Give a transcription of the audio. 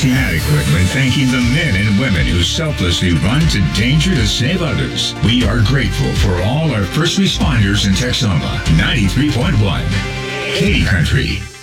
inadequate when thanking the men and women who selflessly run to danger to save others. We are grateful for all our first responders in Texoma. 93.1 Katy Country.